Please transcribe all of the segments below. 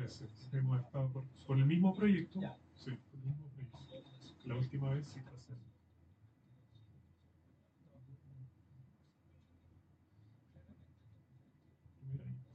veces. Hemos estado por el mismo proyecto. Sí, por el mismo proyecto. La última vez sí pasé. Primer año.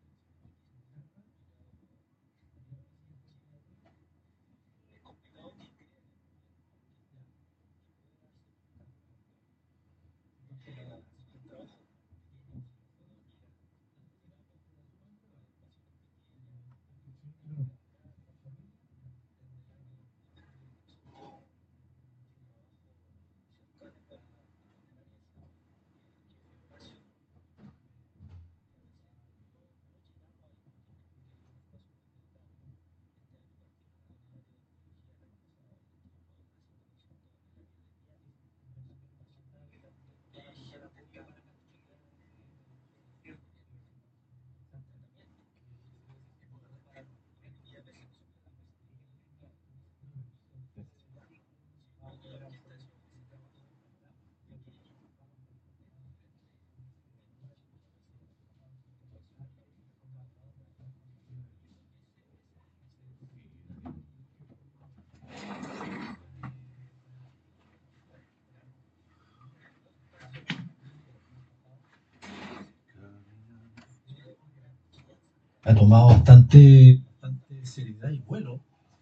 Ha tomado bastante seriedad y vuelo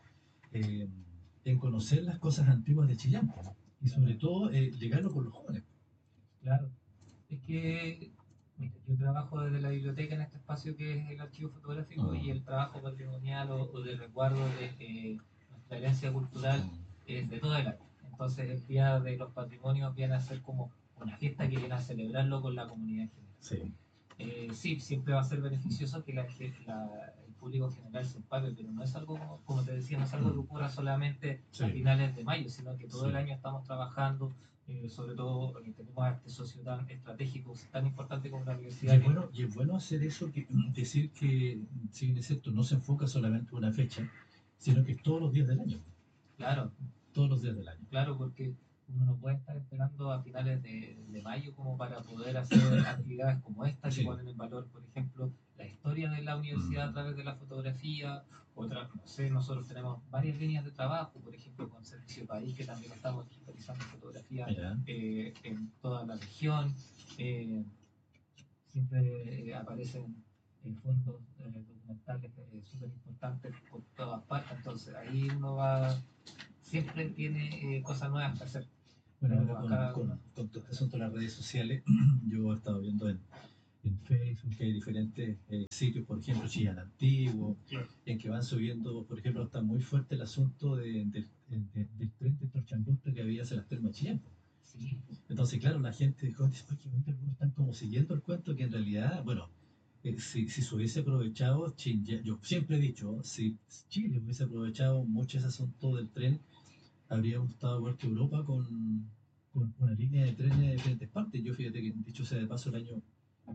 eh, en conocer las cosas antiguas de Chillán y sobre todo llegarlo con los jóvenes. Claro, es que mira, yo trabajo desde la biblioteca en este espacio que es el archivo fotográfico y el trabajo patrimonial o de resguardo de nuestra herencia cultural es de todo el año. Entonces el Día de los Patrimonios viene a ser como una fiesta que viene a celebrarlo con la comunidad en general. Sí. Sí, siempre va a ser beneficioso que el público general se empape, pero no es algo, como te decía, no es algo que ocurra solamente a finales de mayo, sino que todo el año estamos trabajando, sobre todo tenemos este socio tan estratégico, tan importante como la universidad. Y es bueno hacer eso, decir que, si bien es cierto, no se enfoca solamente en una fecha, sino que es todos los días del año. Claro. Todos los días del año. Claro, porque uno no puede estar esperando a finales de mayo como para poder hacer actividades como esta que ponen en valor, por ejemplo, la historia de la universidad a través de la fotografía. Otras, no sé, nosotros tenemos varias líneas de trabajo, por ejemplo, con Servicio País, que también estamos digitalizando fotografía en toda la región. Siempre aparecen fondos documentales súper importantes por todas partes, entonces ahí uno va, siempre tiene cosas nuevas que hacer. Bueno, ahora con todo este asunto de las redes sociales, yo he estado viendo en Facebook que hay diferentes sitios, por ejemplo, Chillán Antiguo, en que van subiendo, por ejemplo, está muy fuerte el asunto del tren de Torchangosta que había hacia las termas Chillán. Sí. Entonces, claro, la gente dijo, oye, algunos están como siguiendo el cuento que en realidad, bueno, si se hubiese aprovechado, yo siempre he dicho, si Chile hubiese aprovechado mucho ese asunto del tren, habríamos estado igual que Europa con una línea de trenes de diferentes partes. Yo fíjate que, dicho sea de paso, el año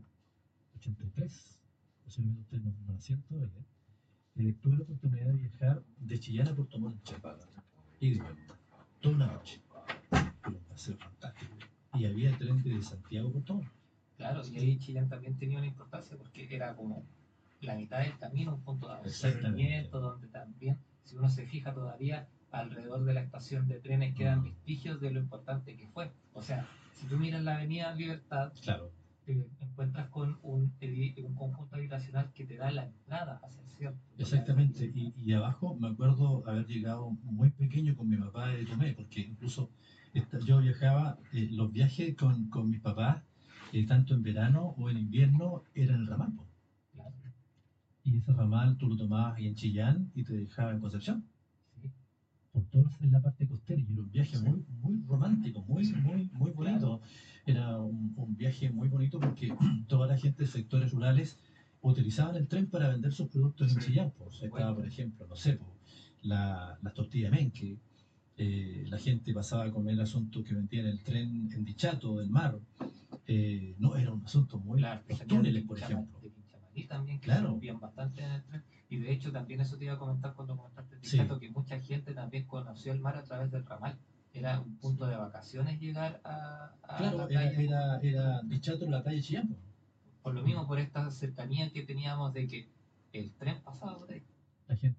83, posiblemente usted no nació todavía, tuve la oportunidad de viajar de Chillán a Puerto Montt y de vuelta, toda una noche. Fue un paseo fantástico. Y había tren de Santiago a Puerto Montt. Claro, y ahí Chillán también tenía una importancia porque era como la mitad del camino, un punto de abastecimiento, donde también, si uno se fija todavía, alrededor de la estación de trenes quedan vestigios de lo importante que fue. O sea, si tú miras la Avenida Libertad, te encuentras con un conjunto habitacional que te da la entrada hacia el cielo. Exactamente, y abajo me acuerdo haber llegado muy pequeño con mi papá de Tomé, porque incluso yo viajaba, los viajes con mis papás, tanto en verano o en invierno, eran el ramal. Claro. Y ese ramal tú lo tomabas ahí en Chillán y te dejaba en Concepción. Sí. Por toda la parte costera, y era un viaje muy romántico, muy bonito. Claro. Era un viaje muy bonito porque toda la gente de sectores rurales utilizaban el tren para vender sus productos en Chillán. Pues. Estaba, por ejemplo, no sé, pues, las tortillas menque, la gente pasaba a comer el asunto que vendían en el tren en Dichato, del mar. No, era un asunto muy... Los túneles, por ejemplo. De Pinchamaní también, que se movían bastante en el tren. Y de hecho también eso te iba a comentar cuando comentaste el Dichato, que mucha gente también conoció el mar a través del ramal. Era un punto de vacaciones llegar a claro, la playa. Era Dichato en la playa de Chillán. Por lo mismo, por esta cercanía que teníamos de que el tren pasaba por ahí.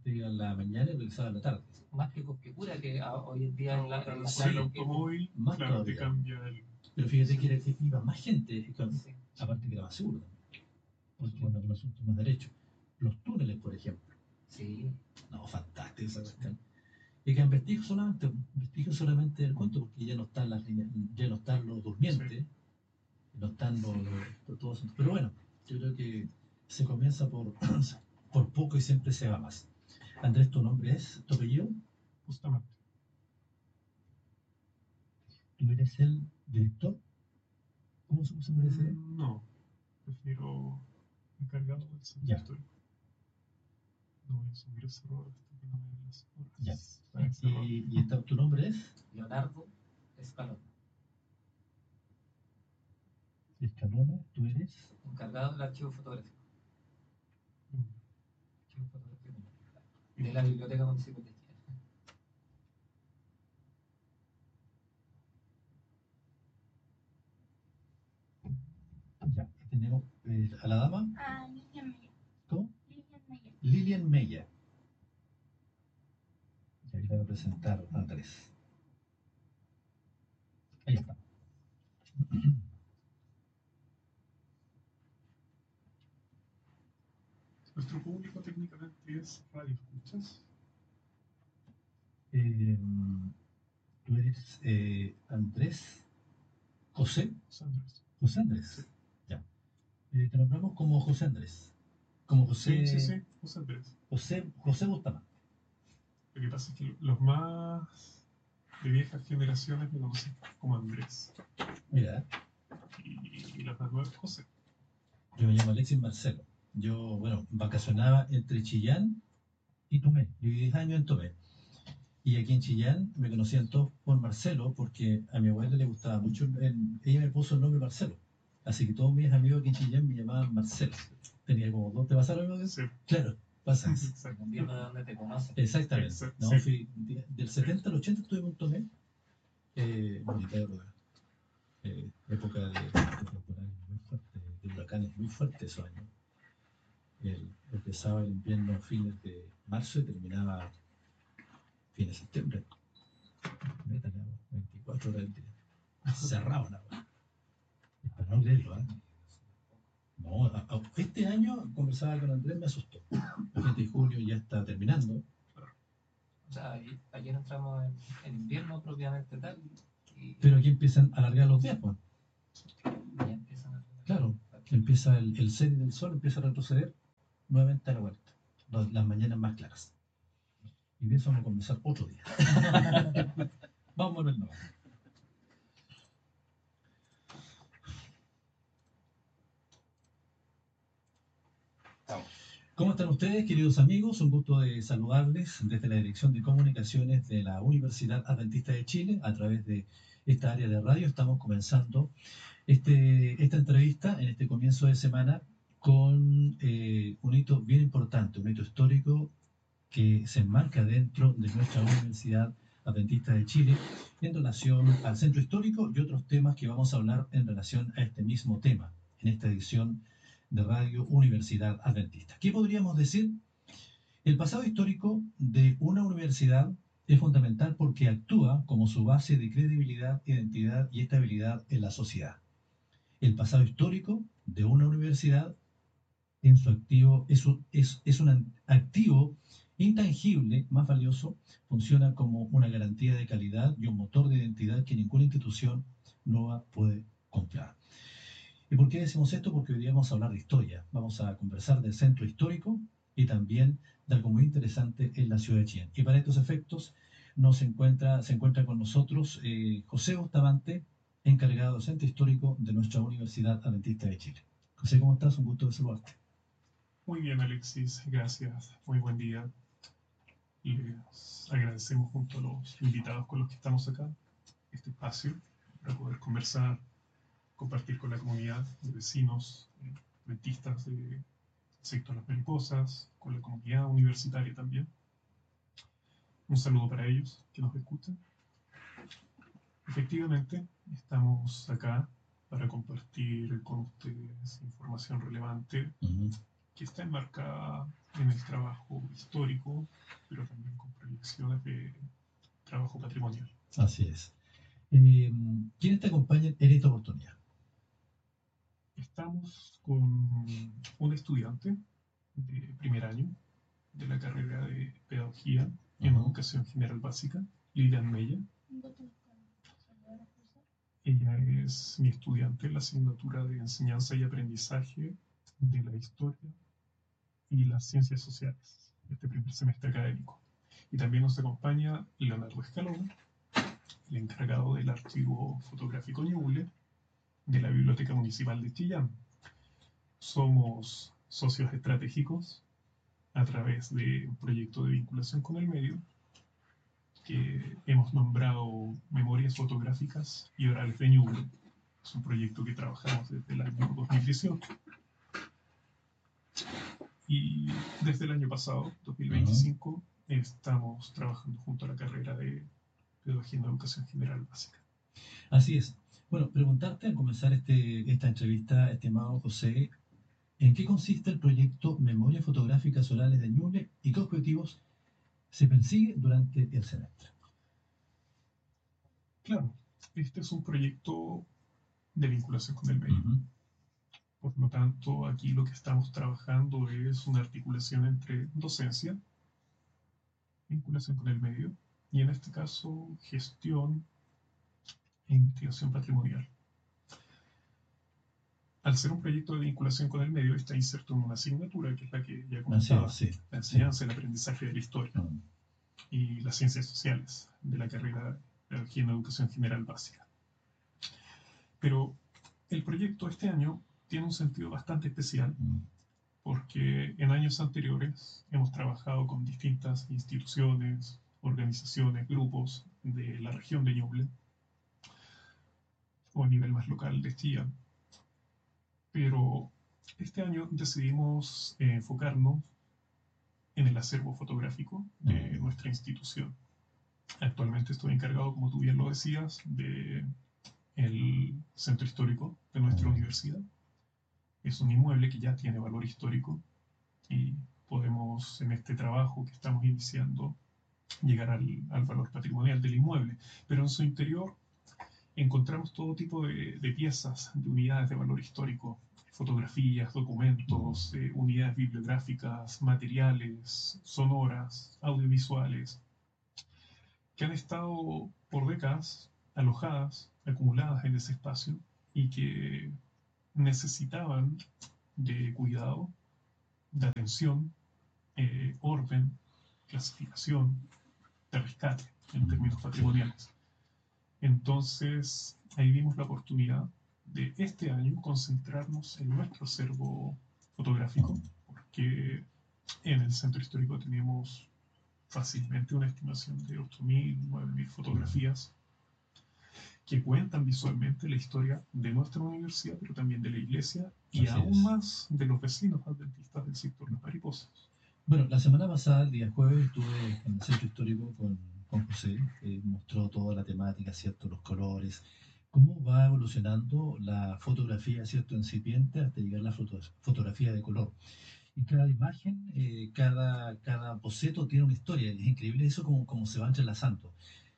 parte iba en la mañana y regresaba en la tarde. Más que Cosquecura, que hoy en día en la Ahora, calle con el que- automóvil, más claro, te todavía. cambia el... Pero fíjate que iba más gente, Sí. aparte que era más seguro también, porque bueno, un asunto más derecho. Los túneles, por ejemplo. Sí. No, fantástico esa cuestión. Y que en vestigio solamente del cuento, porque ya no están las líneas, ya no están los durmientes, no están todos. Pero bueno, yo creo que se comienza por poco y siempre se va más. Andrés, ¿tu nombre es? ¿Tu apellido? Justamente. ¿Tú eres el director? ¿Cómo se merece? No, prefiero encargado del centro Ya. histórico. No voy a subir ese error hasta que no me den las horas. Ya. Para ese error. ¿Y tu nombre es? Leonardo Escalón, Escalona, ¿tú eres? encargado del archivo fotográfico. Mm. Archivo fotográfico de la Biblioteca Municipal de Chile. Ya. Tenemos a la dama. Lilian Meyer. ¿Cómo? Lilian Meyer. Lilian Meyer. Y ahí le voy a presentar a Andrés. Ahí está. Nuestro público técnicamente es radio escuchas. Tú eres Andrés José. Andrés. José Andrés. Sí. Ya. Te nombramos como José Andrés. Como José. Sí, José Andrés. José Bustamante. Lo que pasa es que los más de viejas generaciones me conocen como Andrés. Mira, Y los más nuevos, José. yo me llamo Alexis Marcelo. Yo, bueno, vacacionaba entre Chillán y Tomé. Viví 10 años en Tomé. Y aquí en Chillán me conocían todos por Marcelo, porque a mi abuela le gustaba mucho. Ella me puso el nombre Marcelo. Así que todos mis amigos aquí en Chillán me llamaban Marcelo. Tenía como dos. ¿Te pasaron lo mismo? Sí. Claro, pasa. Exacto. Entiendo de dónde te conocen. Exactamente. Exacto, No, sí. fui del 70 al 80 estuve con Tomé. Bonita época de temporales muy fuerte, de huracanes muy fuertes esos años. Empezaba el invierno a fines de marzo y terminaba fines de septiembre. Métale, 24 horas del día. Cerrado la weá. Para no creerlo, ¿eh? No, este año conversaba con Andrés, me asustó. El 20 de julio ya está terminando. O sea, ayer entramos en invierno propiamente tal. Y Pero aquí empiezan a alargar los días, pues. ya empiezan a... Claro, empieza el cenit del sol, empieza a retroceder nuevamente a la vuelta. Las mañanas más claras. Y de eso vamos a conversar otro día. Vamos a volver nuevo. ¿Cómo están ustedes, queridos amigos? Un gusto de saludarles desde la Dirección de Comunicaciones de la Universidad Adventista de Chile. A través de esta área de radio estamos comenzando esta entrevista en este comienzo de semana con un hito bien importante, un hito histórico que se enmarca dentro de nuestra Universidad Adventista de Chile en relación al centro histórico y otros temas que vamos a hablar en relación a este mismo tema en esta edición de Radio Universidad Adventista. ¿Qué podríamos decir? El pasado histórico de una universidad es fundamental porque actúa como su base de credibilidad, identidad y estabilidad en la sociedad. El pasado histórico de una universidad en su activo es un activo intangible, más valioso, funciona como una garantía de calidad y un motor de identidad que ninguna institución nueva puede comprar. ¿Y por qué decimos esto? Porque hoy día vamos a hablar de historia, vamos a conversar del centro histórico y también de algo muy interesante en la ciudad de Chillán. Y para estos efectos se encuentra con nosotros José Bustamante, encargado del centro histórico de nuestra Universidad Adventista de Chile. José, ¿cómo estás? Un gusto de saludarte. Muy bien, Alexis. Gracias. Muy buen día. Les agradecemos junto a los invitados con los que estamos acá este espacio para poder conversar, compartir con la comunidad de vecinos, adventistas de sector Las Mariposas, con la comunidad universitaria también. Un saludo para ellos que nos escuchan. Efectivamente, estamos acá para compartir con ustedes información relevante que está enmarcada en el trabajo histórico, pero también con proyecciones de trabajo patrimonial. Así es. ¿Quiénes te acompañan en esta oportunidad? Estamos con un estudiante de primer año de la carrera de Pedagogía en Educación General Básica, Lilian Mella. Ella es mi estudiante en la asignatura de Enseñanza y Aprendizaje de la Historia y las Ciencias Sociales, este primer semestre académico. Y también nos acompaña Leonardo Escalón, el encargado del archivo fotográfico Ñuble de la Biblioteca Municipal de Chillán. Somos socios estratégicos a través de un proyecto de vinculación con el medio que hemos nombrado Memorias Fotográficas y Orales de Ñuble. Es un proyecto que trabajamos desde el año 2018. Y desde el año pasado, 2025, estamos trabajando junto a la carrera de Pedagogía en Educación General Básica. Así es. Bueno, preguntarte al comenzar esta entrevista, estimado José, ¿en qué consiste el proyecto Memorias Fotográficas Orales de Ñuble y qué objetivos se persigue durante el semestre? Claro, este es un proyecto de vinculación con el medio. Por lo tanto, aquí lo que estamos trabajando es una articulación entre docencia, vinculación con el medio, y en este caso, gestión e investigación patrimonial. Al ser un proyecto de vinculación con el medio, está inserto en una asignatura que es la que ya comentaba, la enseñanza y el aprendizaje de la historia y las ciencias sociales de la carrera de Pedagogía en Educación General Básica. Pero el proyecto este año tiene un sentido bastante especial porque en años anteriores hemos trabajado con distintas instituciones, organizaciones, grupos de la región de Ñuble o a nivel más local de Chillán. Pero este año decidimos enfocarnos en el acervo fotográfico de nuestra institución. Actualmente estoy encargado, como tú bien lo decías, del centro histórico de nuestra universidad. Es un inmueble que ya tiene valor histórico y podemos, en este trabajo que estamos iniciando, llegar al valor patrimonial del inmueble. Pero en su interior encontramos todo tipo de piezas, de unidades de valor histórico, fotografías, documentos, unidades bibliográficas, materiales, sonoras, audiovisuales, que han estado por décadas alojadas, acumuladas en ese espacio y que necesitaban de cuidado, de atención, orden, clasificación, de rescate en términos patrimoniales. Entonces, ahí vimos la oportunidad de este año concentrarnos en nuestro acervo fotográfico, porque en el centro histórico tenemos fácilmente una estimación de 8.000, 9.000 fotografías que cuentan visualmente la historia de nuestra universidad, pero también de la iglesia y aún más de los vecinos adventistas del sector Las Mariposas. Bueno, la semana pasada, el día jueves, estuve en el centro histórico con José, mostró toda la temática, ¿cierto? Los colores, cómo va evolucionando la fotografía, ¿cierto? Incipiente hasta llegar a la fotografía de color. Y cada imagen, cada boceto tiene una historia. Es increíble eso como se va entrelazando.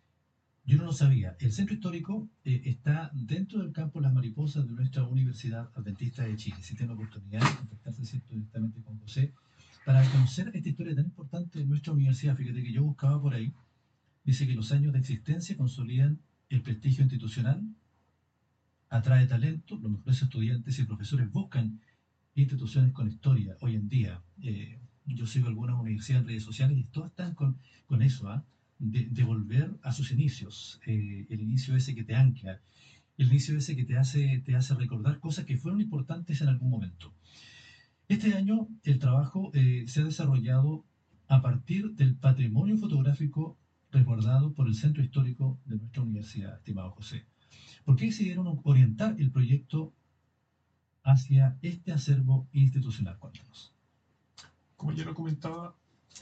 Yo no lo sabía. El centro histórico está dentro del campo Las Mariposas de nuestra Universidad Adventista de Chile. Si tiene la oportunidad de contactarse, ¿cierto? Directamente con José para conocer esta historia tan importante de nuestra universidad. Fíjate que yo buscaba por ahí. Dice que los años de existencia consolidan el prestigio institucional, atrae talento, los mejores estudiantes y profesores buscan instituciones con historia hoy en día. Yo sigo algunas universidades en redes sociales y todas están con eso, de volver a sus inicios, el inicio ese que te ancla, el inicio ese que te hace recordar cosas que fueron importantes en algún momento. Este año el trabajo se ha desarrollado a partir del patrimonio fotográfico resguardado por el Centro Histórico de nuestra universidad, estimado José. ¿Por qué decidieron orientar el proyecto hacia este acervo institucional? Cuéntanos. Como ya lo comentaba,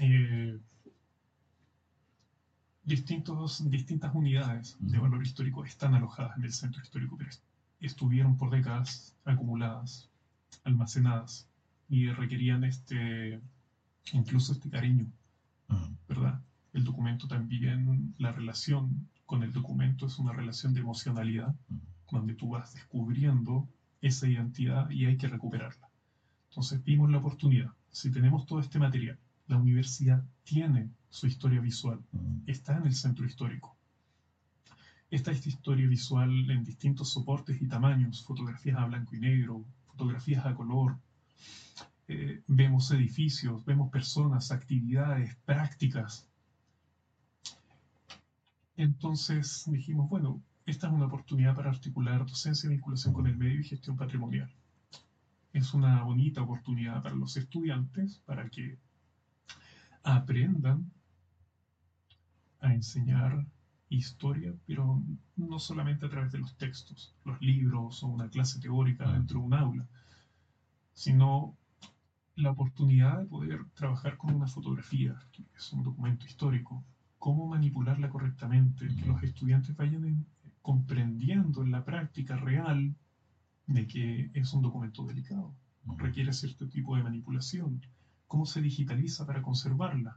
distintas unidades de valor histórico están alojadas en el centro histórico, pero estuvieron por décadas acumuladas, almacenadas y requerían incluso este cariño, ¿verdad? El documento también, la relación con el documento es una relación de emocionalidad, donde tú vas descubriendo esa identidad y hay que recuperarla. Entonces vimos la oportunidad. Si tenemos todo este material, la universidad tiene su historia visual, está en el centro histórico. Esta historia visual en distintos soportes y tamaños, fotografías a blanco y negro, fotografías a color, vemos edificios, vemos personas, actividades, prácticas. Entonces dijimos, bueno, esta es una oportunidad para articular docencia, vinculación con el medio y gestión patrimonial. Es una bonita oportunidad para los estudiantes para que aprendan a enseñar historia, pero no solamente a través de los textos, los libros o una clase teórica dentro de un aula, sino la oportunidad de poder trabajar con una fotografía, que es un documento histórico, cómo manipularla correctamente, que los estudiantes vayan comprendiendo en la práctica real de que es un documento delicado, requiere cierto tipo de manipulación, cómo se digitaliza para conservarla.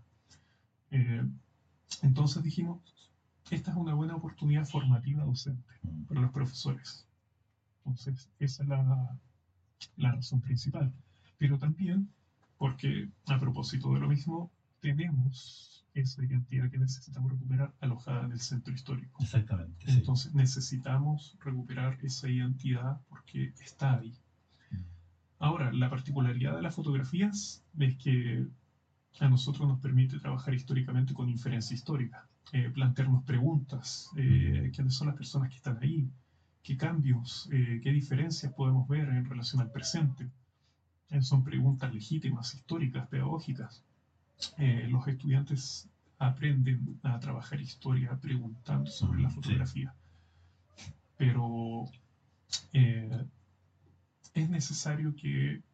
Entonces dijimos, esta es una buena oportunidad formativa docente para los profesores. Entonces, esa es la razón principal. Pero también porque, a propósito de lo mismo, tenemos esa identidad que necesitamos recuperar alojada en el centro histórico. Exactamente. Entonces, sí, necesitamos recuperar esa identidad porque está ahí. Ahora, la particularidad de las fotografías es que a nosotros nos permite trabajar históricamente con inferencia histórica, plantearnos preguntas, quiénes son las personas que están ahí, qué cambios, qué diferencias podemos ver en relación al presente. Son preguntas legítimas, históricas, pedagógicas. Los estudiantes aprenden a trabajar historia preguntando sobre la fotografía. Sí. Pero es necesario que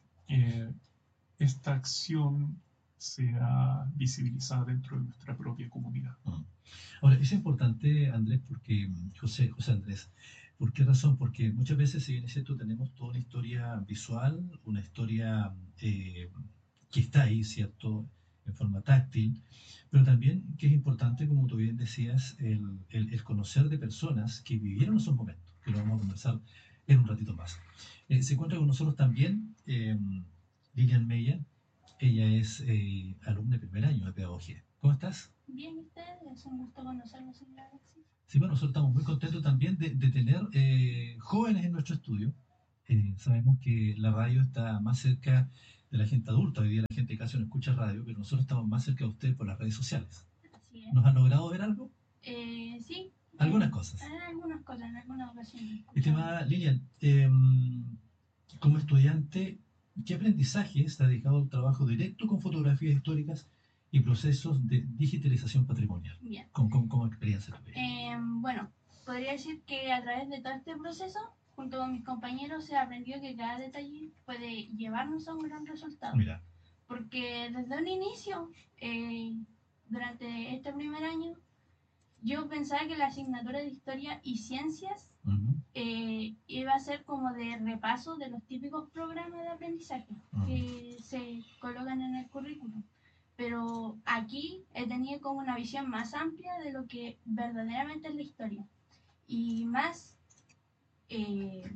esta acción sea visibilizada dentro de nuestra propia comunidad. Ahora, es importante, Andrés, porque José Andrés, ¿por qué razón? Porque muchas veces, si bien es cierto, tenemos toda una historia visual, una historia que está ahí, ¿cierto?, en forma táctil, pero también que es importante, como tú bien decías, el conocer de personas que vivieron esos momentos, que lo vamos a conversar en un ratito más. Se encuentra con nosotros también Lilian Meyer. Ella es alumna de primer año de pedagogía. ¿Cómo estás? Bien, ¿ustedes? Es un gusto conocerlos, señora Alexis. Sí, bueno, nosotros estamos muy contentos también de tener jóvenes en nuestro estudio. Sabemos que la radio está más cerca de la gente adulta. Hoy día la gente casi no escucha radio, pero nosotros estamos más cerca de ustedes por las redes sociales. Así es. ¿Nos han logrado ver algo? Sí. Algunas cosas. Algunas cosas, en algunas ocasiones. Estimada Lilian, como estudiante, ¿qué aprendizajes te ha dedicado al trabajo directo con fotografías históricas y procesos de digitalización patrimonial? Bien. ¿Cómo experiencia tu vida? Bueno, podría decir que a través de todo este proceso, junto con mis compañeros, se aprendió que cada detalle puede llevarnos a un gran resultado. Mira. Porque desde un inicio, durante este primer año, yo pensaba que la asignatura de Historia y Ciencias iba a ser como de repaso de los típicos programas de aprendizaje que se colocan en el currículum. Pero aquí he tenido como una visión más amplia de lo que verdaderamente es la historia. Y más el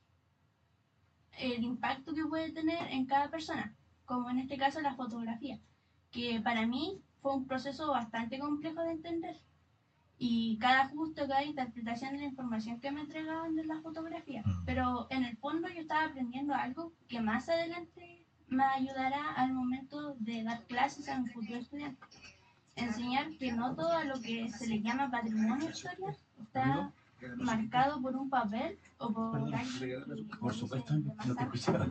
impacto que puede tener en cada persona, como en este caso la fotografía, que para mí fue un proceso bastante complejo de entender. Y cada ajuste, cada interpretación de la información que me entregaban de las fotografías. Pero en el fondo yo estaba aprendiendo algo que más adelante me ayudará al momento de dar clases a un futuro estudiante. Enseñar que no todo lo que se le llama patrimonio historia está marcado por un papel o por alguien que por supuesto, no te escuchaba,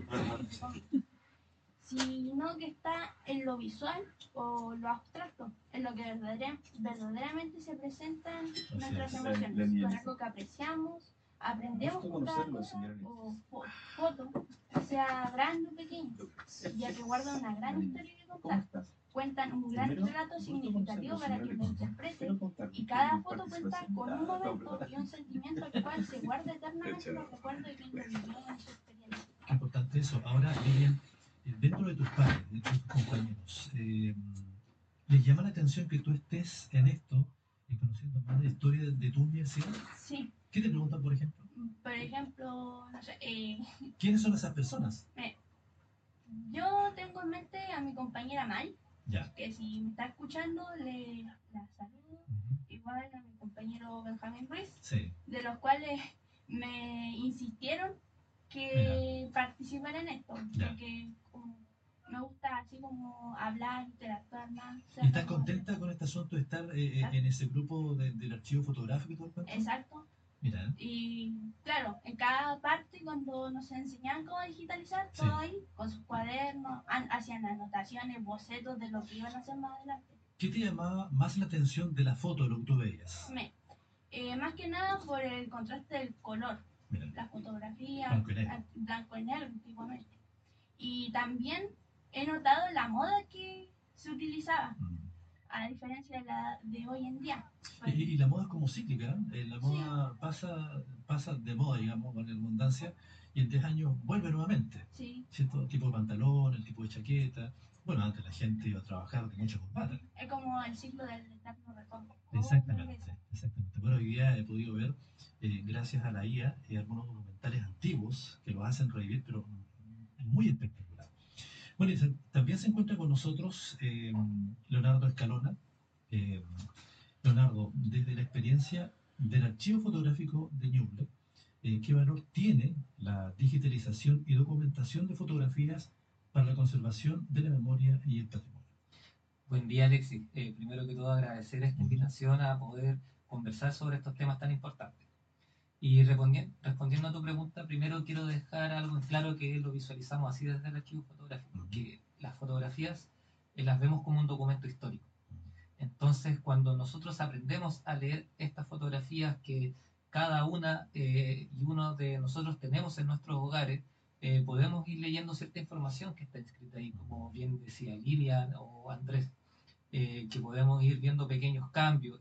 sino que está en lo visual o lo abstracto, en lo que verdaderamente se presentan nuestras emociones, con algo que apreciamos, aprendemos con cada cosa, o foto, sea grande o pequeño, ya que guardan una gran historia que contar. Cuentan un gran relato significativo para que lo interpreten, y cada foto cuenta con un momento y un sentimiento al cual se guarda eternamente el recuerdo de quien lo vivió en su experiencia. Qué importante eso. Ahora, Lilian, dentro de tus pares, dentro de tus compañeros, ¿les llama la atención que tú estés en esto y conociendo más de la historia de tu universidad? Sí. ¿Qué te preguntan, por ejemplo? Por ejemplo, no sé, ¿Quiénes son esas personas? yo tengo en mente a mi compañera Mai, Ya. que si me está escuchando, la saludo. Igual a mi compañero Benjamín Ruiz, Sí. de los cuales me insistieron que participara en esto, Ya. porque como me gusta así como hablar, interactuar más. ¿Y estás contenta con este asunto de estar en ese grupo del archivo fotográfico y todo el cuento? Exacto. Mira. Y claro, en cada parte cuando nos enseñaban cómo digitalizar, todo ahí, con sus cuadernos, hacían anotaciones, bocetos de lo que iban a hacer más adelante. ¿Qué te llamaba más la atención de la foto, de lo que tú veías? Más que nada por el contraste del color. Mira. La fotografía, blanco y negro antiguamente. Y también he notado la moda que se utilizaba, a diferencia de la de hoy en día. Y la moda es como cíclica, la moda pasa de moda, digamos, con la redundancia, y en 10 años vuelve nuevamente. Sí. ¿Cierto? El tipo de pantalón, el tipo de chaqueta. Bueno, antes la gente iba a trabajar de mucha corbata. Es como el ciclo del eterno retorno. Exactamente. Bueno, hoy día he podido ver, gracias a la IA, algunos documentales antiguos que lo hacen revivir, pero muy espectacular. Bueno, y también se encuentra con nosotros Leonardo Escalona. Leonardo, desde la experiencia del archivo fotográfico de Ñuble, ¿qué valor tiene la digitalización y documentación de fotografías para la conservación de la memoria y el patrimonio? Buen día, Alexis. Primero que todo, agradecer esta invitación a poder conversar sobre estos temas tan importantes. Y respondiendo a tu pregunta, primero quiero dejar algo en claro que lo visualizamos así desde el archivo fotográfico, que las fotografías las vemos como un documento histórico. Entonces, cuando nosotros aprendemos a leer estas fotografías que cada una y uno de nosotros tenemos en nuestros hogares, podemos ir leyendo cierta información que está escrita ahí, como bien decía Lilian o Andrés, que podemos ir viendo pequeños cambios,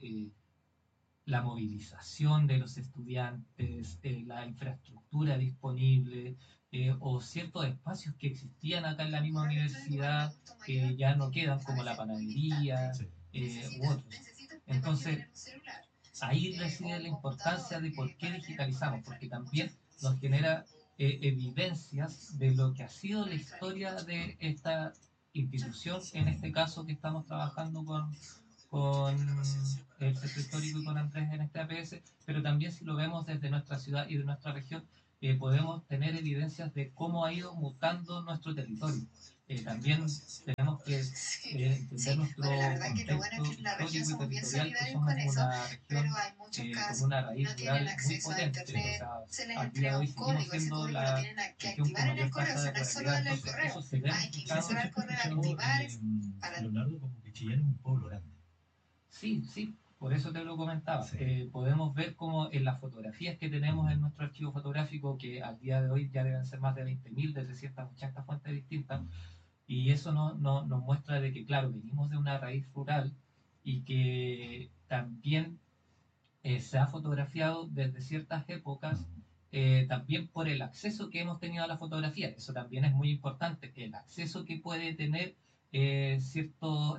la movilización de los estudiantes, la infraestructura disponible, o ciertos espacios que existían acá en la misma universidad que ya no quedan, como la panadería u otros. Entonces, ahí reside la importancia de por qué digitalizamos, porque también nos genera evidencias de lo que ha sido la historia de esta institución, en este caso que estamos trabajando con el Centro Histórico y con Andrés en este APS, pero también si lo vemos desde nuestra ciudad y de nuestra región, podemos tener evidencias de cómo ha ido mutando nuestro territorio. También tenemos que entender nuestro contexto histórico y territorial, que somos una región con una raíz rural muy potente. O sea, al día de hoy seguimos siendo la región con mayor tasa de ruralidad, entonces eso se ve Leonardo, como que Chillán es un pueblo grande. Sí, por eso te lo comentaba. Sí. Podemos ver como en las fotografías que tenemos en nuestro archivo fotográfico, que al día de hoy ya deben ser más de 20.000 de 380 fuentes distintas, y eso nos muestra de que, claro, venimos de una raíz rural y que también se ha fotografiado desde ciertas épocas, también por el acceso que hemos tenido a la fotografía. Eso también es muy importante, el acceso que puede tener ciertos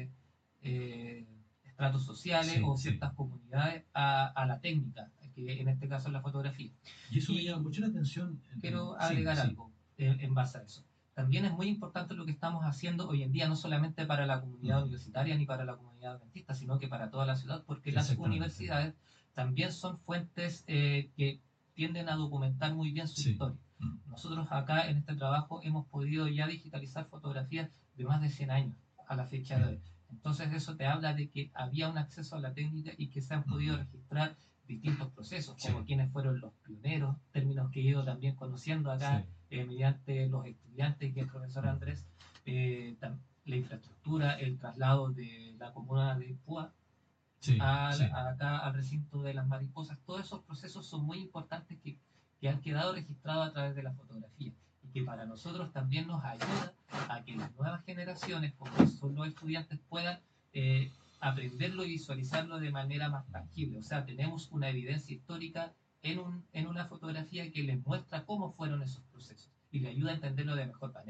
estratos sociales o ciertas comunidades a la técnica, que en este caso es la fotografía. Y eso me llama mucho la atención. Quiero agregar algo en base a eso. También es muy importante lo que estamos haciendo hoy en día, no solamente para la comunidad universitaria ni para la comunidad adventista, sino que para toda la ciudad, porque las universidades también son fuentes que tienden a documentar muy bien su historia. Nosotros acá en este trabajo hemos podido ya digitalizar fotografías de más de 100 años a la fecha de hoy. Entonces eso te habla de que había un acceso a la técnica y que se han podido registrar distintos procesos, como quienes fueron los pioneros, términos que he ido también conociendo acá mediante los estudiantes y el profesor Andrés, la infraestructura, el traslado de la comuna de Púa acá al recinto de las mariposas. Todos esos procesos son muy importantes que han quedado registrados a través de la fotografía y que para nosotros también nos ayuda a que las nuevas generaciones, como son los estudiantes, puedan aprenderlo y visualizarlo de manera más tangible. O sea, tenemos una evidencia histórica en una fotografía que les muestra cómo fueron esos procesos y le ayuda a entenderlo de mejor manera.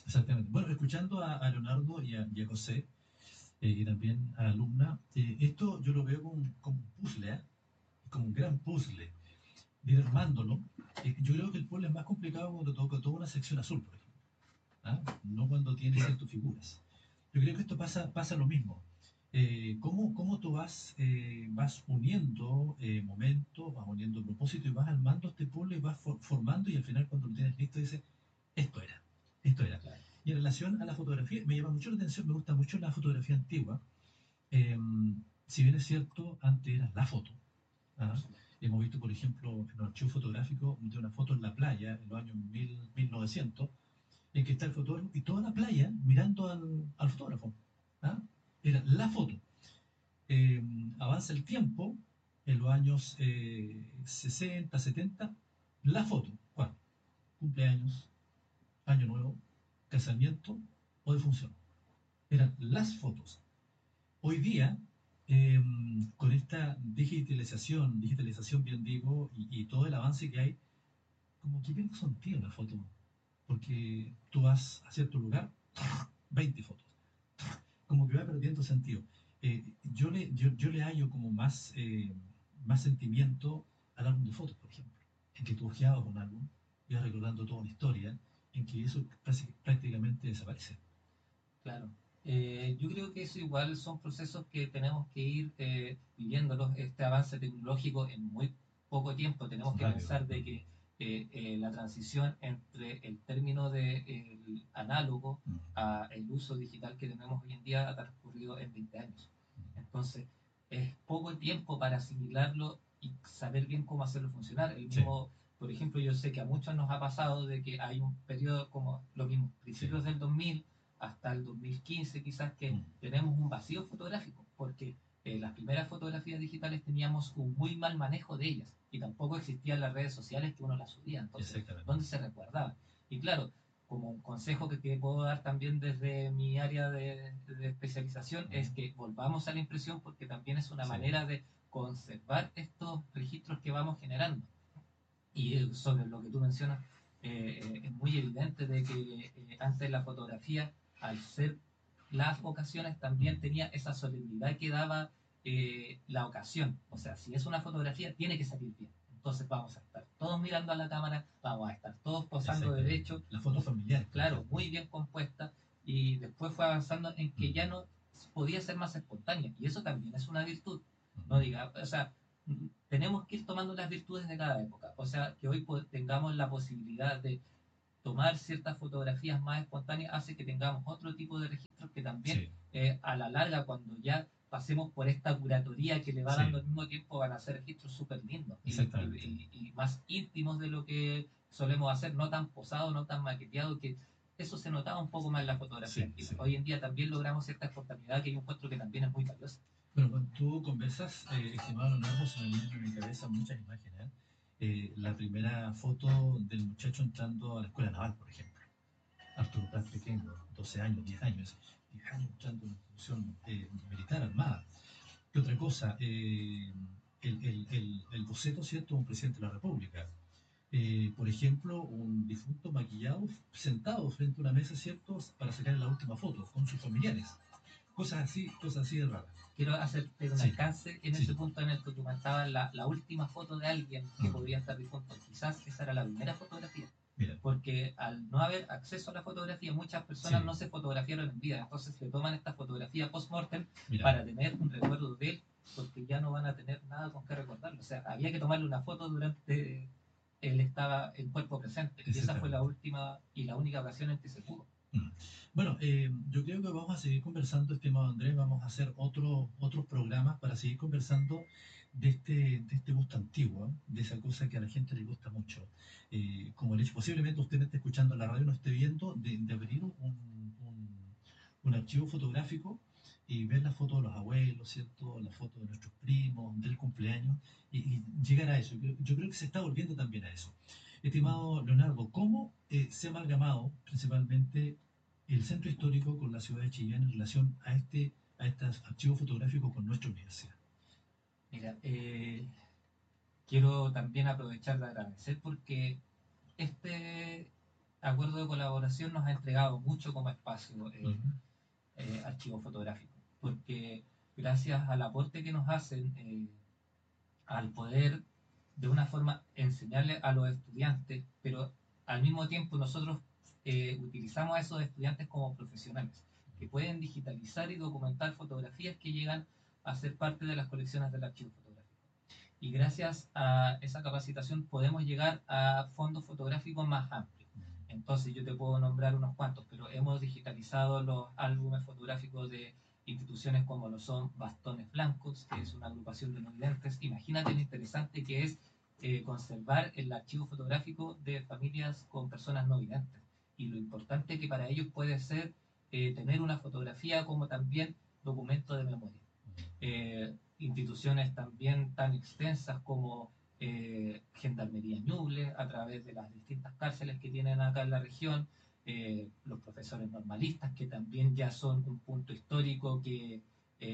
Exactamente. Bueno, escuchando a Leonardo y a José, y también a la alumna, esto yo lo veo como un puzzle, ¿eh? Como un gran puzzle, de ir armándolo. Yo creo que el puzzle es más complicado cuando toca toda una sección azul, por ejemplo, ¿ah? No cuando tiene Claro. ciertas figuras. Yo creo que esto pasa lo mismo. ¿Cómo tú vas uniendo momentos, vas uniendo propósitos y vas armando este puzzle y vas formando y al final cuando lo tienes listo dices, esto era, esto era. Claro. Y en relación a la fotografía, me llama mucho la atención, me gusta mucho la fotografía antigua. Eh, si bien es cierto, antes era la foto. ¿Ah? Hemos visto, por ejemplo, en el archivo fotográfico de una foto en la playa en los años 1900, en que está el fotógrafo y toda la playa mirando al fotógrafo. ¿Ah? Era la foto. Avanza el tiempo, en los años 60, 70, la foto. ¿Cuál? Cumpleaños, año nuevo, casamiento o defunción. Eran las fotos. Hoy día, con esta digitalización bien digo, y todo el avance que hay, como que pierde sentido la foto. Porque tú vas a cierto lugar, 20 fotos. Como que va perdiendo sentido. Yo le hallo como más sentimiento al álbum de fotos, por ejemplo. En que tú hojeabas un álbum, ibas recordando toda una historia, en que eso prácticamente desaparece. Claro. Yo creo que eso igual son procesos que tenemos que ir viviéndolos, este avance tecnológico en muy poco tiempo. Tenemos que Rápido. pensar de que la transición entre el término de el análogo a el uso digital que tenemos hoy en día ha transcurrido en 20 años. Entonces, es poco tiempo para asimilarlo y saber bien cómo hacerlo funcionar. El Sí, mismo, por ejemplo, yo sé que a muchos nos ha pasado de que hay un periodo como lo mismo, principios sí. del 2000 hasta el 2015 quizás que Mm. tenemos un vacío fotográfico, porque las primeras fotografías digitales teníamos un muy mal manejo de ellas y tampoco existían las redes sociales que uno las subía, entonces, Exactamente. ¿dónde se resguardaba? Y claro, como un consejo que puedo dar también desde mi área de especialización es que volvamos a la impresión porque también es una Sí. manera de conservar estos registros que vamos generando. Y sobre lo que tú mencionas, es muy evidente de que antes la fotografía, al ser las ocasiones, también tenía esa solemnidad que daba la ocasión. O sea, si es una fotografía, tiene que salir bien. Entonces vamos a estar todos mirando a la cámara, vamos a estar todos posando derecho. La foto familiar. Claro, muy bien compuesta. Y después fue avanzando en que ya no podía ser más espontánea. Y eso también es una virtud. No diga, o sea, tenemos que ir tomando las virtudes de cada época. O sea, que hoy tengamos la posibilidad de tomar ciertas fotografías más espontáneas hace que tengamos otro tipo de registros que también Sí, a la larga, cuando ya pasemos por esta curatoría que le va sí, dando al mismo tiempo, van a ser registros súper lindos exactamente. y más íntimos de lo que solemos hacer, no tan posado, no tan maqueteado, que eso se notaba un poco más en la fotografía Sí, antigua. sí. Hoy en día también logramos cierta espontaneidad que yo encuentro que también es muy valiosa. Bueno, cuando tú conversas, estimado Leonardo, se me vienen a mi cabeza muchas imágenes. La primera foto del muchacho entrando a la escuela naval, por ejemplo. Arturo Prat pequeño, 12 años, 10 años. 10 años entrando en una institución militar armada. ¿Qué otra cosa? El boceto, ¿cierto?, de un presidente de la República. Por ejemplo, un difunto maquillado sentado frente a una mesa, ¿cierto?, para sacar la última foto con sus familiares. Cosas así de raras. Quiero hacerte un Sí, alcance en sí. ese punto en el que tú comentabas la última foto de alguien que podría estar difunto. Quizás esa era la primera fotografía. Mira, Porque al no haber acceso a la fotografía, muchas personas sí, no se fotografiaron en vida. Entonces le toman esta fotografía post-mortem mira, para tener un recuerdo de él, porque ya no van a tener nada con qué recordarlo. O sea, había que tomarle una foto durante él estaba en cuerpo presente. Y esa fue la exactamente. última y la única ocasión en que se pudo. Mm. Bueno, yo creo que vamos a seguir conversando, estimado Andrés, vamos a hacer otros programas para seguir conversando de este gusto antiguo, ¿eh? De esa cosa que a la gente le gusta mucho. Como el hecho, posiblemente usted me esté escuchando en la radio, no esté viendo, de abrir un archivo fotográfico y ver la foto de los abuelos, ¿cierto? La foto de nuestros primos, del cumpleaños, y llegar a eso. Yo creo que se está volviendo también a eso. Estimado Leonardo, ¿cómo se ha amalgamado principalmente el centro histórico con la ciudad de Chillán en relación a este archivo fotográfico con nuestra universidad? Mira, quiero también aprovechar de agradecer porque este acuerdo de colaboración nos ha entregado mucho como espacio archivo fotográfico, porque gracias al aporte que nos hacen, al poder de una forma enseñarle a los estudiantes, pero al mismo tiempo nosotros utilizamos a esos estudiantes como profesionales, que pueden digitalizar y documentar fotografías que llegan a ser parte de las colecciones del archivo fotográfico. Y gracias a esa capacitación podemos llegar a fondos fotográficos más amplios. Entonces yo te puedo nombrar unos cuantos, pero hemos digitalizado los álbumes fotográficos de instituciones como lo son Bastones Blancos, que es una agrupación de no videntes. Imagínate lo interesante que es conservar el archivo fotográfico de familias con personas no videntes, y lo importante que para ellos puede ser tener una fotografía como también documento de memoria. Instituciones también tan extensas como Gendarmería Ñuble, a través de las distintas cárceles que tienen acá en la región, los profesores normalistas, que también ya son un punto histórico, que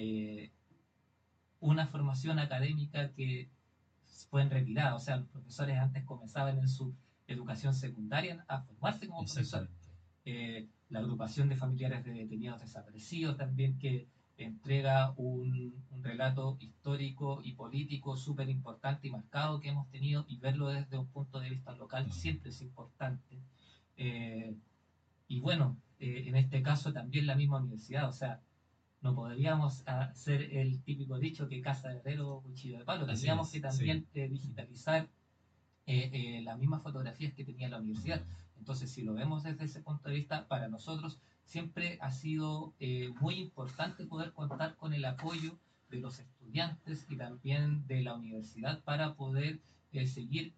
una formación académica que pueden retirar. O sea, los profesores antes comenzaban en su educación secundaria a formarse como profesores. La agrupación de familiares de detenidos desaparecidos también, que entrega un relato histórico y político súper importante y marcado que hemos tenido, y verlo desde un punto de vista local siempre es importante. Y bueno, en este caso también la misma universidad, o sea, no podríamos hacer el típico dicho que casa de herrero, cuchillo de palo. Tendríamos que también digitalizar las mismas fotografías que tenía la universidad. Entonces, si lo vemos desde ese punto de vista, para nosotros siempre ha sido muy importante poder contar con el apoyo de los estudiantes y también de la universidad para poder seguir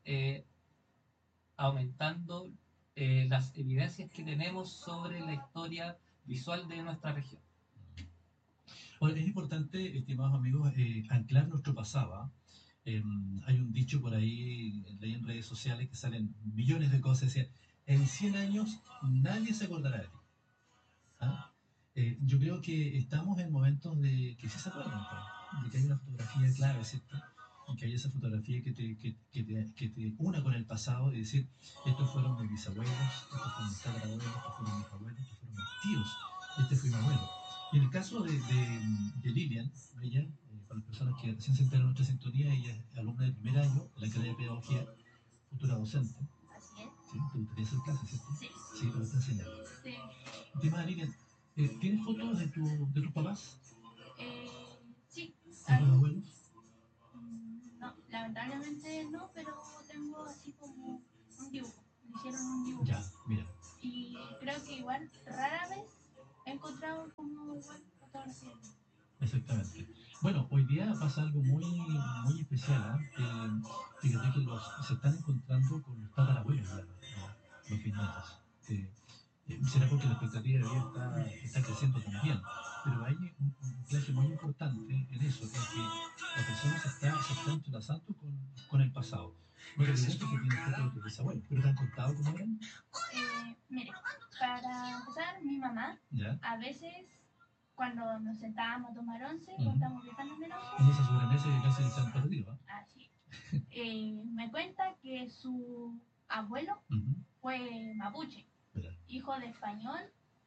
aumentando las evidencias que tenemos sobre la historia visual de nuestra región. Bueno, es importante, estimados amigos, anclar nuestro pasado. Hay un dicho por ahí, leí en redes sociales, que salen millones de cosas. Decía, en 100 años nadie se acordará de ti. ¿Ah? Yo creo que estamos en momentos de que sí se acuerdan, de que hay una fotografía clave, ¿cierto? Y que hay esa fotografía que te una con el pasado y decir, estos fueron mis bisabuelos, estos fueron mis tatarabuelos, estos fueron mis abuelos, estos fueron mis tíos, este fue mi abuelo. Y en el caso de Lilian, ella, para las personas que recién se enteran de nuestra sintonía, ella es alumna de primer año de la carrera de Pedagogía, futura docente. Así es. ¿Sí? ¿Te gustaría hacer clases, cierto? Sí. Sí, te gusta enseñar. Sí. Estimada Lilian, ¿tienes fotos de tus papás? Sí. ¿De tus abuelos? No, lamentablemente no, pero tengo así como un dibujo. Me hicieron un dibujo. Ya, mira. Y creo que igual rara vez he encontrado como igual fotografías. Exactamente. Bueno, hoy día pasa algo muy especial. Fíjate que se están encontrando con los tatarabuelos, los bisnietos. Será porque la expectativa de vida está creciendo también. Pero hay un plagio muy importante en eso, en que la persona se está entrelazando con el pasado. No te pregunto si tienes fotos de tus bisabuelos, pero ¿te han contado cómo eran? Mire, para empezar, mi mamá, ¿Ya? a veces, cuando nos sentábamos a tomar once, cuando estábamos gritando en el once, En esa sobremesa que casi se han perdido. así, me cuenta que su abuelo fue mapuche, hijo de español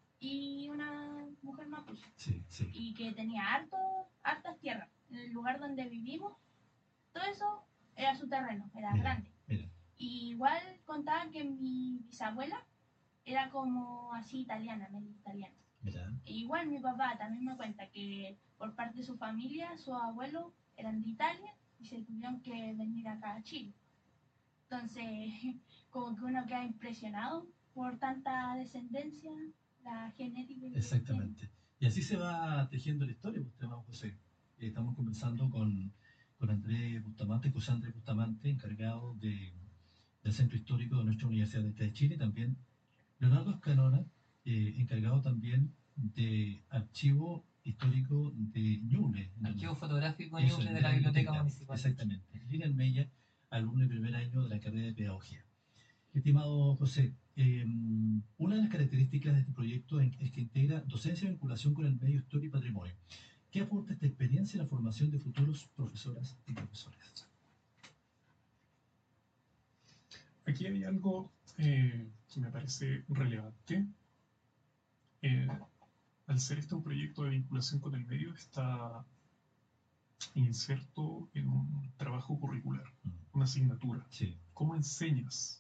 y una mujer mapuche, y que tenía hartas tierras. En el lugar donde vivimos, todo eso era su terreno, era grande. Y igual contaba que mi bisabuela era como así italiana, medio italiana. E igual mi papá también me cuenta que por parte de su familia, sus abuelos eran de Italia y se tuvieron que venir acá a Chile. Entonces, como que uno queda impresionado por tanta descendencia, la genética. Exactamente. Y así se va tejiendo la historia, estimado José. Estamos conversando con Andrés Bustamante, José Andrés Bustamante, encargado del Centro Histórico de nuestra Universidad de Chile, también Leonardo Escanona, encargado también de Archivo Histórico de Ñuble. Archivo Fotográfico Ñuble de la Biblioteca Municipal. Exactamente. Lilian Mella, alumno de primer año de la carrera de Pedagogía. Estimado José, una de las características de este proyecto es que integra docencia y vinculación con el medio, historia y patrimonio. ¿Qué aporta esta experiencia en la formación de futuros profesoras y profesores? Aquí hay algo que me parece relevante. Eh, al ser este un proyecto de vinculación con el medio, está inserto en un trabajo curricular, una asignatura. Sí. ¿Cómo enseñas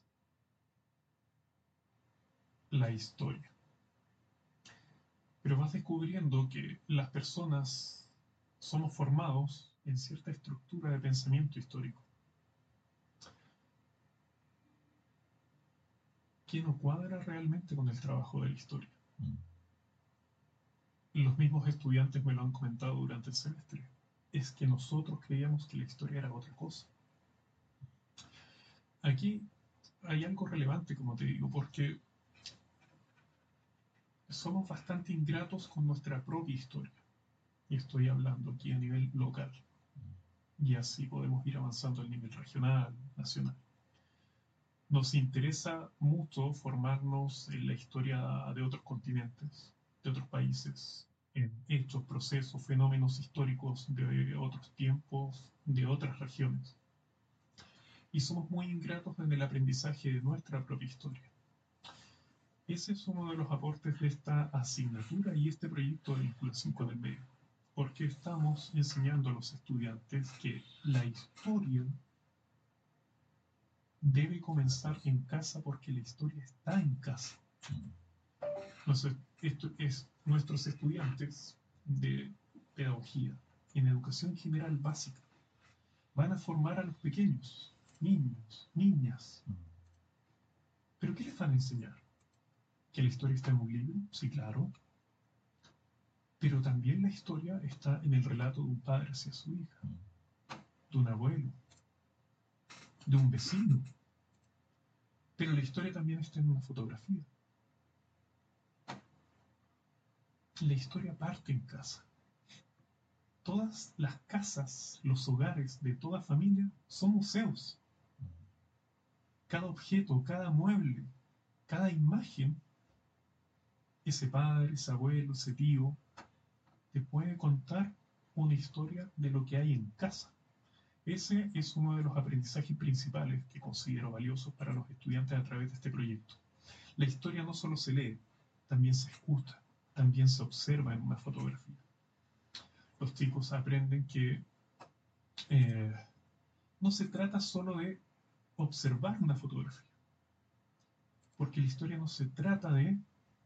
la historia? Pero vas descubriendo que las personas somos formados en cierta estructura de pensamiento histórico que no cuadra realmente con el trabajo de la historia. Los mismos estudiantes me lo han comentado durante el semestre. Es que nosotros creíamos que la historia era otra cosa. Aquí hay algo relevante, como te digo, porque somos bastante ingratos con nuestra propia historia. Y estoy hablando aquí a nivel local. Y así podemos ir avanzando a nivel regional, nacional. Nos interesa mucho formarnos en la historia de otros continentes, de otros países, en hechos, procesos, fenómenos históricos de otros tiempos, de otras regiones. Y somos muy ingratos en el aprendizaje de nuestra propia historia. Ese es uno de los aportes de esta asignatura y este proyecto de vinculación con el medio, porque estamos enseñando a los estudiantes que la historia debe comenzar en casa porque la historia está en casa. Nuestros estudiantes de pedagogía en educación general básica van a formar a los pequeños, niños, niñas. ¿Pero qué les van a enseñar? ¿Que la historia está en un libro? Sí, claro. Pero también la historia está en el relato de un padre hacia su hija, de un abuelo, de un vecino. Pero la historia también está en una fotografía. La historia parte en casa. Todas las casas, los hogares de toda familia son museos. Cada objeto, cada mueble, cada imagen, ese padre, ese abuelo, ese tío, te puede contar una historia de lo que hay en casa. Ese es uno de los aprendizajes principales que considero valiosos para los estudiantes a través de este proyecto. La historia no solo se lee, también se escucha, también se observa en una fotografía. Los chicos aprenden que no se trata solo de observar una fotografía, porque la historia no se trata de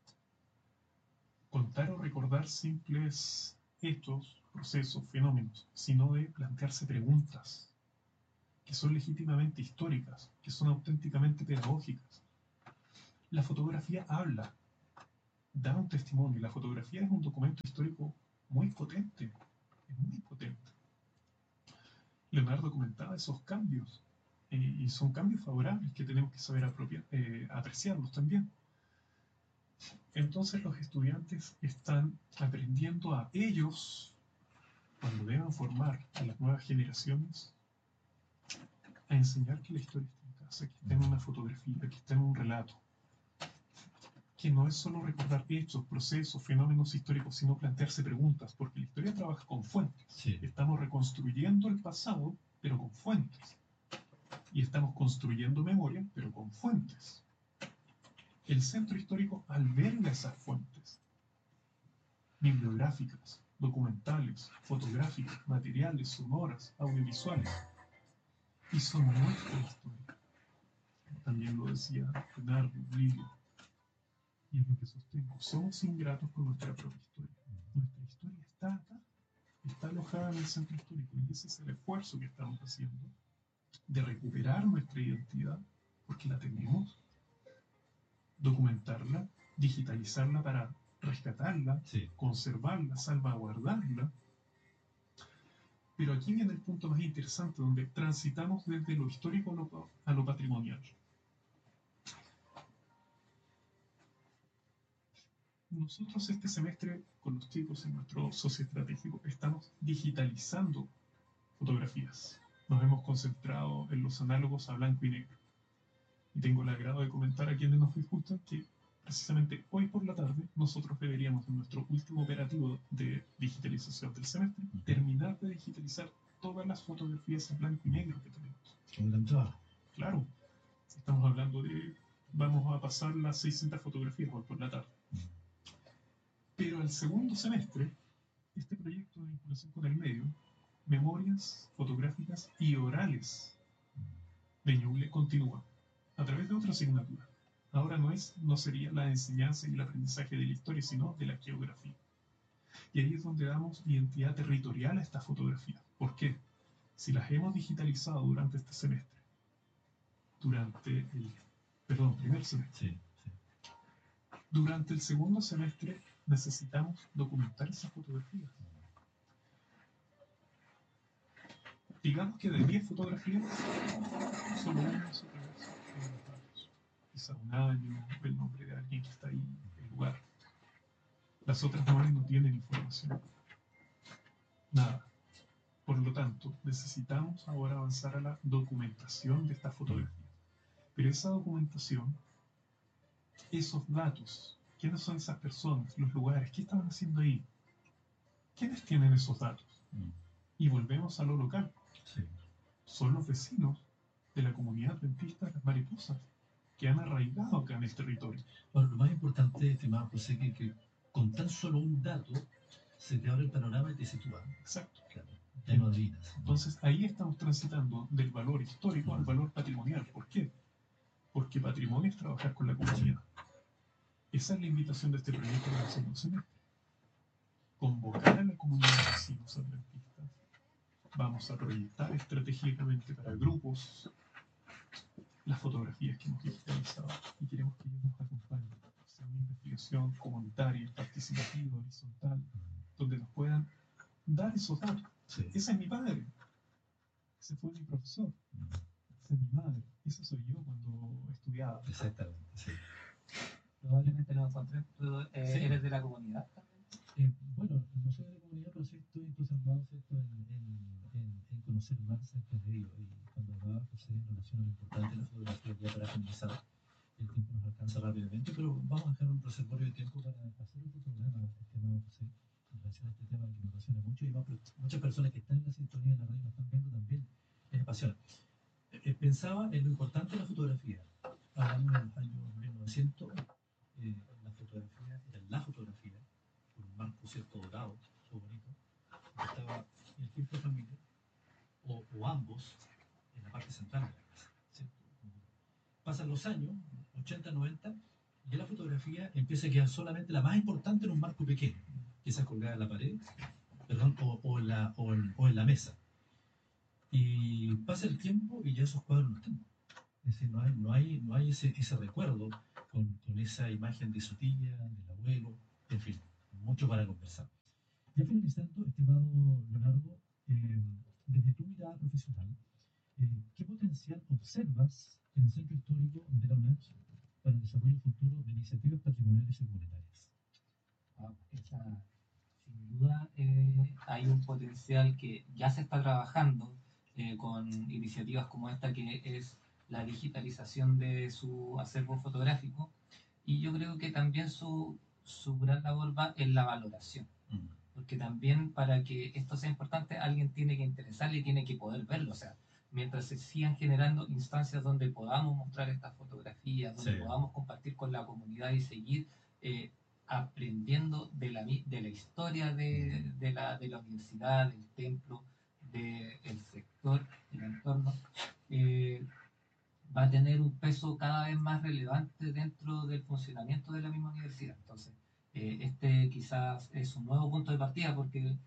contar o recordar simples hechos, procesos, fenómenos, sino de plantearse preguntas que son legítimamente históricas, que son auténticamente pedagógicas. La fotografía habla, da un testimonio. La fotografía es un documento histórico muy potente, es muy potente. Leonardo comentaba esos cambios, y son cambios favorables que tenemos que saber apreciarlos también. Entonces los estudiantes están aprendiendo a ellos, cuando deban formar a las nuevas generaciones, a enseñar que la historia está en casa, que está en una fotografía, que está en un relato, que no es solo recordar hechos, procesos, fenómenos históricos, sino plantearse preguntas, porque la historia trabaja con fuentes. Sí. Estamos reconstruyendo el pasado, pero con fuentes. Y estamos construyendo memoria, pero con fuentes. El centro histórico alberga esas fuentes bibliográficas, documentales, fotográficas, materiales, sonoras, audiovisuales, y son nuestra historia. También lo decía Leonardo, Livio, y es lo que sostengo. Somos ingratos con nuestra propia historia. Nuestra historia está acá, está alojada en el centro histórico, y ese es el esfuerzo que estamos haciendo de recuperar nuestra identidad, porque la tenemos, documentarla, digitalizarla para rescatarla, Sí. conservarla, salvaguardarla. Pero aquí viene el punto más interesante, donde transitamos desde lo histórico a lo patrimonial. Nosotros este semestre, con los chicos en nuestro socio estratégico, estamos digitalizando fotografías. Nos hemos concentrado en los análogos a blanco y negro. Y tengo el agrado de comentar a quienes nos escuchan que precisamente hoy por la tarde nosotros deberíamos, en nuestro último operativo de digitalización del semestre, terminar de digitalizar todas las fotografías en blanco y negro que tenemos. Un gran trabajo. Claro, Estamos hablando de, vamos a pasar las 600 fotografías hoy por la tarde. Pero el segundo semestre, este proyecto de vinculación con el medio, memorias fotográficas y orales de Ñuble continúa a través de otra asignatura. Ahora no sería la enseñanza y el aprendizaje de la historia, sino de la geografía. Y ahí es donde damos identidad territorial a estas fotografías. ¿Por qué? Si las hemos digitalizado durante este semestre, primer semestre, Sí, sí. durante el segundo semestre necesitamos documentar esas fotografías. Digamos que de 10 fotografías, solo una se regresa en los datos. Quizá un año, el nombre de alguien que está ahí, el lugar. Las otras 9 no tienen información. Nada. Por lo tanto, necesitamos ahora avanzar a la documentación de estas fotografías. Pero esa documentación, esos datos, ¿quiénes son esas personas, los lugares, qué estaban haciendo ahí? ¿Quiénes tienen esos datos? Y volvemos a lo local. Sí. Son los vecinos de la comunidad adventista de las Mariposas, que han arraigado acá en el territorio. Bueno, lo más importante, estimado José, que con tan solo un dato se te abre el panorama y te sitúa. Exacto. Claro. Ya no adivinas. Entonces ahí estamos transitando del valor histórico al valor patrimonial. ¿Por qué? Porque patrimonio es trabajar con la comunidad. Esa es la invitación de este proyecto de la segundo semestre. Convocar a la comunidad de vecinos adventistas. Vamos a proyectar estratégicamente para grupos las fotografías que hemos digitalizado y queremos que ellos nos acompañen. Sea una investigación comunitaria, participativa, horizontal, donde nos puedan dar esos datos. Sí. Ese es mi padre. Ese fue mi profesor. Esa es mi madre. Ese soy yo cuando estudiaba. Exactamente, sí. Probablemente lo encontré. ¿Tú eres de la comunidad también? Bueno, no soy de la comunidad, pero sí estoy entusiasmado, ¿cierto?, en conocer más acerca de ello. Y cuando hablaba José en relación a lo importante de la fotografía, ya para finalizar, el tiempo nos alcanza rápidamente, pero vamos a dejar un reservorio de tiempo para hacer otro programa, estimado José, en relación a este tema que me apasiona mucho y muchas personas que están en la sintonía de la radio nos están viendo también les apasiona. Pensaba en lo importante de la fotografía. Hablamos de los años 1900, la fotografía era la fotografía, con un marco cierto dorado, muy bonito, estaba el filtro familiar, o ambos, en la parte central de la casa, ¿cierto? Pasan los años, 80, 90, y ya la fotografía empieza a quedar solamente la más importante en un marco pequeño, quizás colgada en la pared, perdón, o en la mesa. Y pasa el tiempo y ya esos cuadros no están. Es decir, no hay ese recuerdo con esa imagen de su tía, del abuelo, en fin, mucho para conversar. Ya finalizando, estimado Leonardo, desde tu mirada profesional, ¿qué potencial observas en el Centro Histórico de la UNED para el desarrollo futuro de iniciativas patrimoniales y comunitarias? Sin duda hay un potencial que ya se está trabajando con iniciativas como esta, que es la digitalización de su acervo fotográfico, y yo creo que también su gran labor va en la valoración, porque también para que esto sea importante alguien tiene que interesarle y tiene que poder verlo. O sea, mientras se sigan generando instancias donde podamos mostrar estas fotografías, donde podamos compartir con la comunidad y seguir aprendiendo de la historia de la universidad, del templo, del sector, del entorno, va a tener un peso cada vez más relevante dentro del funcionamiento de la misma universidad. Entonces, este quizás es un nuevo punto de partida, porque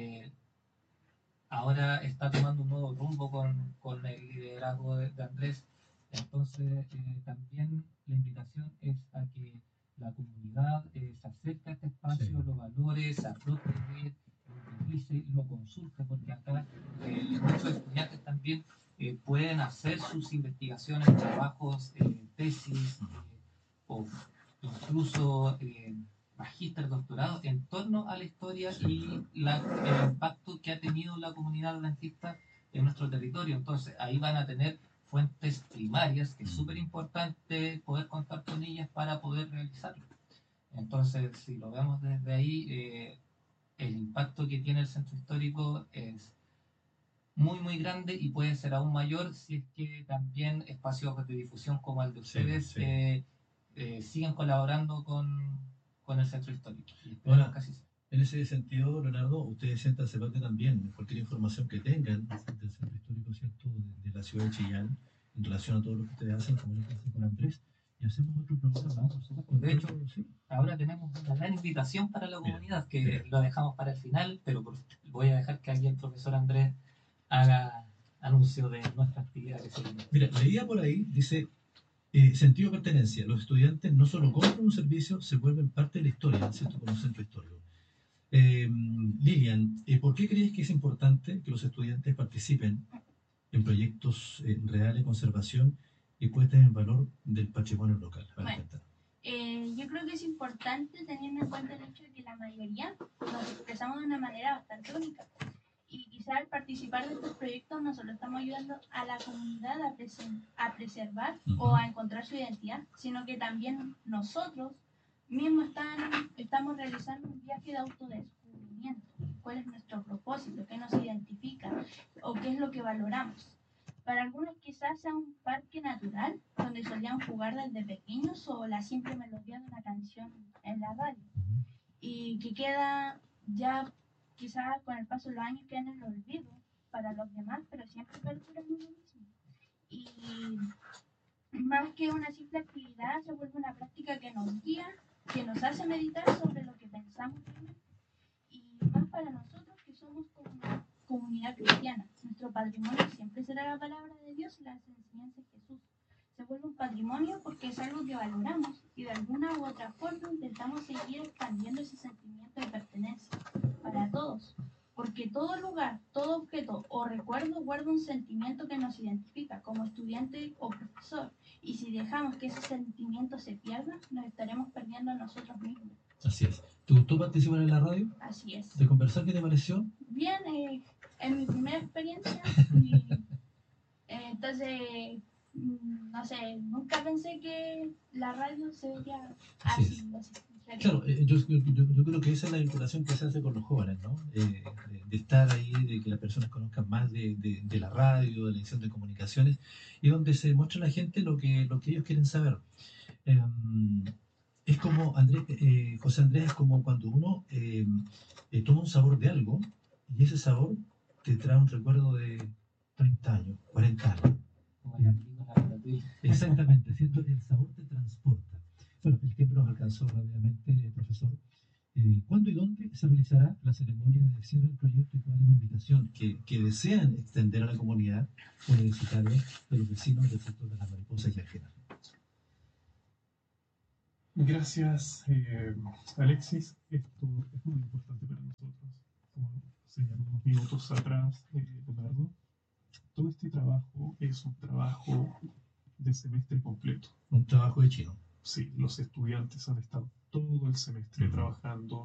ahora está tomando un nuevo rumbo con el liderazgo de Andrés. Entonces, también la invitación es a que la comunidad se acerque a este espacio, lo valore, se apropie de él, lo revise, lo consulte, porque acá muchos estudiantes también pueden hacer sus investigaciones, trabajos, tesis, o incluso magíster, doctorado en torno a la historia y el impacto que ha tenido la comunidad adventista en nuestro territorio. Entonces ahí van a tener fuentes primarias, que es súper importante poder contar con ellas para poder realizarlo. Entonces, si lo vemos desde ahí, el impacto que tiene el centro histórico es muy grande y puede ser aún mayor si es que también espacios de difusión como el de ustedes siguen colaborando con el centro histórico. Ahora, en ese sentido, Leonardo, ustedes siéntanse parte también, cualquier información que tengan del centro histórico, ¿cierto?, de la ciudad de Chillán, en relación a todo lo que ustedes hacen, comuníquense con Andrés, y hacemos otro programa. De hecho, ahora tenemos una gran invitación para la comunidad, que lo dejamos para el final, pero voy a dejar que aquí el profesor Andrés haga anuncio de nuestra actividad que seguimos. Mira, leía por ahí, dice, sentido de pertenencia. Los estudiantes no solo compran un servicio, se vuelven parte de la historia, ¿cierto?, con un centro histórico. Lilian, ¿por qué crees que es importante que los estudiantes participen en proyectos reales de conservación y puestas en valor del patrimonio local? Bueno, yo creo que es importante teniendo en cuenta el hecho de que la mayoría nos expresamos de una manera bastante única. Y quizá al participar de estos proyectos no solo estamos ayudando a la comunidad a preservar o a encontrar su identidad, sino que también nosotros mismos estamos realizando un viaje de autodescubrimiento. ¿Cuál es nuestro propósito? ¿Qué nos identifica? ¿O qué es lo que valoramos? Para algunos quizás sea un parque natural donde solían jugar desde pequeños o la simple melodía de una canción en la radio y que queda ya quizás con el paso de los años queda en el olvido para los demás, pero siempre perdura en uno mismo. Y más que una simple actividad se vuelve una práctica que nos guía, que nos hace meditar sobre lo que pensamos y más para nosotros que somos como una comunidad cristiana. Nuestro patrimonio siempre será la palabra de Dios y las enseñanzas de Jesús. Se vuelve un patrimonio porque es algo que valoramos y de alguna u otra forma intentamos seguir expandiendo ese sentimiento de pertenencia para todos, porque todo lugar, todo objeto o recuerdo guarda un sentimiento que nos identifica como estudiante o profesor, y si dejamos que ese sentimiento se pierda, nos estaremos perdiendo a nosotros mismos. Así es. ¿Tú participas en la radio? Así es. ¿De conversar qué te pareció? Bien, en mi primera experiencia, entonces, no sé, nunca pensé que la radio se veía así. Claro, yo creo que esa es la vinculación que se hace con los jóvenes, ¿no? De estar ahí, de que las personas conozcan más de la radio, de la edición de comunicaciones, y donde se muestra a la gente lo que ellos quieren saber. Es como, José Andrés, es como cuando uno toma un sabor de algo, y ese sabor te trae un recuerdo de 30 años, 40 años. Exactamente, ¿cierto? El sabor te transporta. Bueno, el tiempo nos alcanzó rápidamente, profesor. ¿Cuándo y dónde se realizará la ceremonia de cierre del proyecto y cuál es la invitación que desean extender a la comunidad universitaria de los vecinos del sector de las mariposas y ajenas? Gracias, Alexis. Esto es muy importante para nosotros. Como señaló unos minutos atrás, Leonardo, todo este trabajo es un trabajo de semestre completo. Un trabajo de chino. Sí, los estudiantes han estado todo el semestre trabajando